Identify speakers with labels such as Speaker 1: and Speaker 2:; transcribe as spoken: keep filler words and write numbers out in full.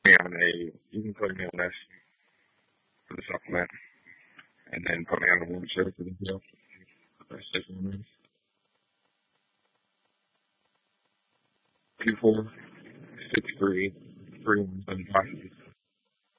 Speaker 1: me on a, you can put me on this for the supplement, and then put me on the one show for the deal. That's just one is. Two four six three three one seven five.